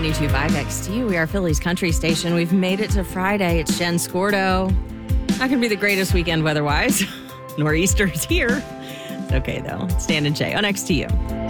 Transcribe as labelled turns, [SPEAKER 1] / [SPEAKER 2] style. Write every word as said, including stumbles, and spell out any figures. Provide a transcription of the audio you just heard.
[SPEAKER 1] ninety-two point five X T. We are Philly's country station. We've made it to Friday. It's Jen Scordo. Not going to be the greatest weekend weather-wise. Nor'easter's here. It's okay, though. Stan and Jay on X T U.